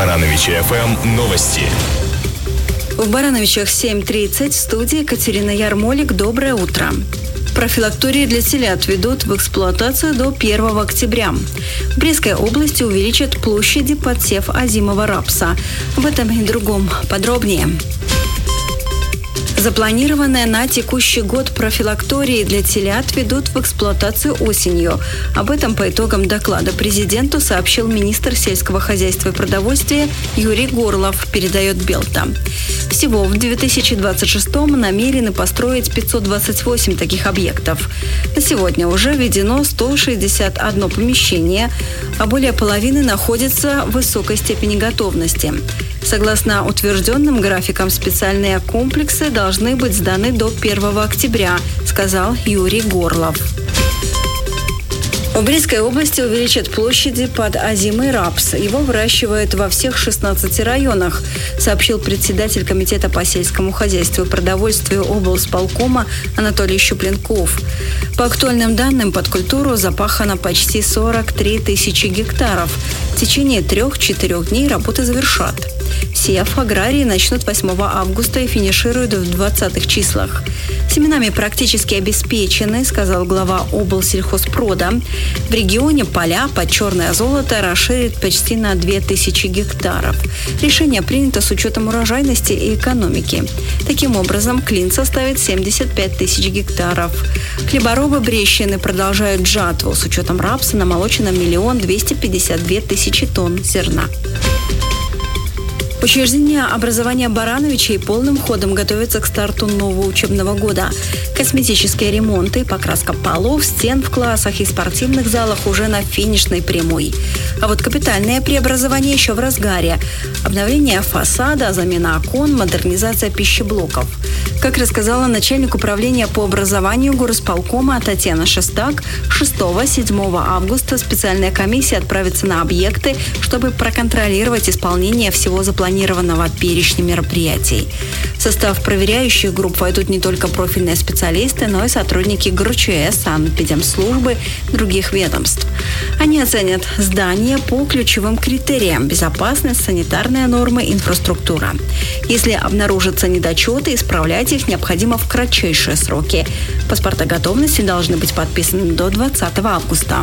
Барановичи ФМ новости. В Барановичах 7:30 в студии Катерина Ярмолик. Доброе утро. Профилактории для телят ведут в эксплуатацию до 1 октября. В Брестской области увеличат площади подсев озимого рапса. Об этом и другом подробнее. Запланированные на текущий год профилактории для телят ведут в эксплуатацию осенью. Об этом по итогам доклада президенту сообщил министр сельского хозяйства и продовольствия Юрий Горлов, передает Белта. Всего в 2026-м намерены построить 528 таких объектов. На сегодня уже введено 161 помещение, а более половины находятся в высокой степени готовности. Согласно утвержденным графикам, специальные комплексы должны быть сданы до 1 октября, сказал Юрий Горлов. В Брестской области увеличат площади под озимый рапс. Его выращивают во всех 16 районах, сообщил председатель комитета по сельскому хозяйству и продовольствию облсполкома Анатолий Щупленков. По актуальным данным, под культуру запахано почти 43 тысячи гектаров. В течение 3-4 дней работы завершат. Сев аграрии начнут 8 августа и финишируют в 20-х числах. Семенами практически обеспечены, сказал глава облсельхозпрода. В регионе поля под черное золото расширят почти на 2000 гектаров. Решение принято с учетом урожайности и экономики. Таким образом, клин составит 75 тысяч гектаров. Хлеборобы Брещины продолжают жатву. С учетом рапса намолочено 1 252 000 тонн зерна. Учреждение образования Барановичей полным ходом готовится к старту нового учебного года. Косметические ремонты, покраска полов, стен в классах и спортивных залах уже на финишной прямой. А вот капитальное преобразование еще в разгаре. Обновление фасада, замена окон, модернизация пищеблоков. Как рассказала начальник управления по образованию горосполкома Татьяна Шестак, 6-7 августа специальная комиссия отправится на объекты, чтобы проконтролировать исполнение всего запланированного перечня мероприятий. В состав проверяющих групп войдут не только профильные специалисты, но и сотрудники ГРЧС, санэпидемслужбы, других ведомств. Они оценят здания по ключевым критериям: безопасность, санитарные нормы, инфраструктура. Если обнаружатся недочеты, исправлять их необходимо в кратчайшие сроки. Паспорта готовности должны быть подписаны до 20 августа.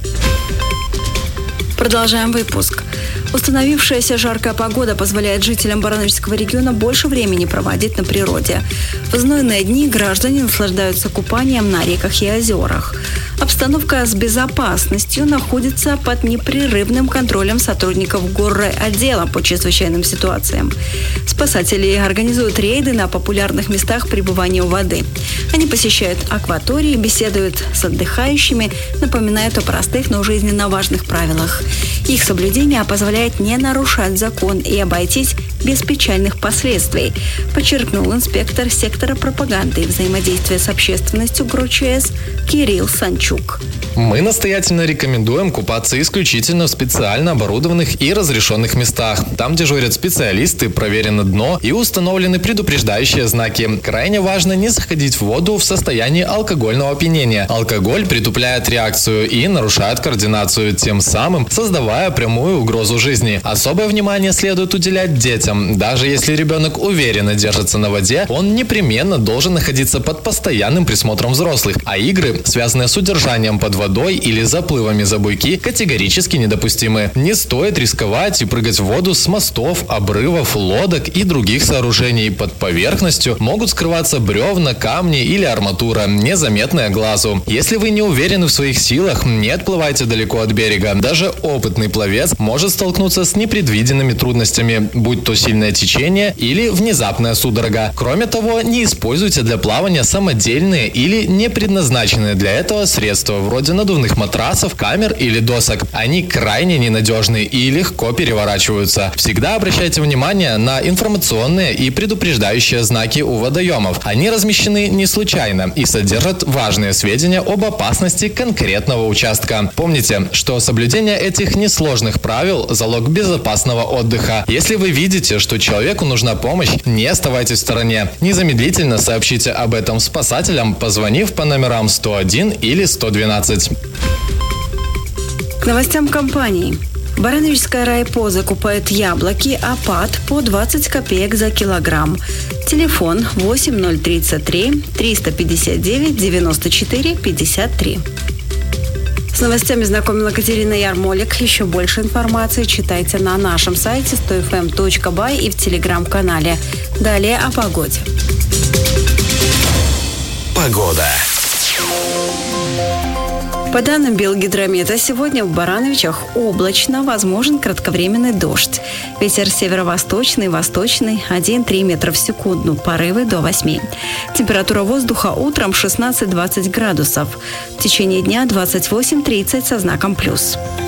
Продолжаем выпуск. Установившаяся жаркая погода позволяет жителям Барановичского региона больше времени проводить на природе. В знойные дни граждане наслаждаются купанием на реках и озерах. Обстановка с безопасностью находится под непрерывным контролем сотрудников горрайотдела по чрезвычайным ситуациям. Спасатели организуют рейды на популярных местах пребывания у воды. Они посещают акватории, беседуют с отдыхающими, напоминают о простых, но жизненно важных правилах. Их соблюдение позволяет не нарушать закон и обойтись без печальных последствий, подчеркнул инспектор сектора пропаганды и взаимодействия с общественностью ГРЧС Кирилл Санчук. Мы настоятельно рекомендуем купаться исключительно в специально оборудованных и разрешенных местах. Там дежурят специалисты, проверено дно и установлены предупреждающие знаки. Крайне важно не заходить в воду в состоянии алкогольного опьянения. Алкоголь притупляет реакцию и нарушает координацию, тем самым создавая прямую угрозу жизни. Особое внимание следует уделять детям. Даже если ребенок уверенно держится на воде, он непременно должен находиться под постоянным присмотром взрослых. А игры, связанные с удержанием под водой или заплывами за буйки, категорически недопустимы. Не стоит рисковать и прыгать в воду с мостов, обрывов, лодок и других сооружений. Под поверхностью могут скрываться бревна, камни или арматура, незаметная глазу. Если вы не уверены в своих силах, не отплывайте далеко от берега. Даже опытный пловец может столкнуться с непредвиденными трудностями, будь то сильное течение или внезапная судорога. Кроме того, не используйте для плавания самодельные или не предназначенные для этого средства, вроде надувных матрасов, камер или досок. Они крайне ненадежны и легко переворачиваются. Всегда обращайте внимание на информационные и предупреждающие знаки у водоемов. Они размещены не случайно и содержат важные сведения об опасности конкретного участка. Помните, что соблюдение этих несложных правил – залог безопасного отдыха. Если вы видите, что человеку нужна помощь, не оставайтесь в стороне. Незамедлительно сообщите об этом спасателям, позвонив по номерам 101 или 112. К новостям компании. Барановичская райпо закупает яблоки «Апат» по 20 копеек за килограмм. Телефон 8033 359 94 53. С новостями знакомила Катерина Ярмолик. Еще больше информации читайте на нашем сайте 100fm.by и в телеграм-канале. Далее о погоде. Погода. По данным Белгидромета, сегодня в Барановичах облачно, возможен кратковременный дождь. Ветер северо-восточный, восточный 1-3 метра в секунду, порывы до 8. Температура воздуха утром 16-20 градусов. В течение дня 28-30 со знаком плюс.